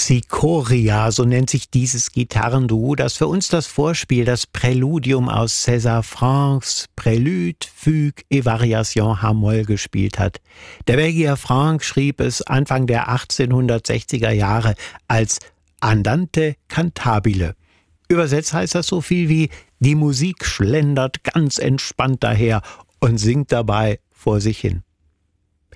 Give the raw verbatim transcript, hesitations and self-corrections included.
Cicoria, so nennt sich dieses Gitarrenduo, das für uns das Vorspiel, das Präludium aus César Francs Prélude, Fugue et Variation H-Moll gespielt hat. Der Belgier Franck schrieb es Anfang der achtzehnhundertsechziger Jahre als Andante cantabile. Übersetzt heißt das so viel wie: Die Musik schlendert ganz entspannt daher und singt dabei vor sich hin.